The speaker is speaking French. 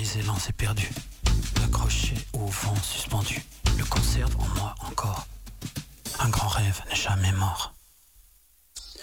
mes élans éperdus, accroché au vent suspendu, le conserve en moi encore. Un grand rêve n'est jamais mort.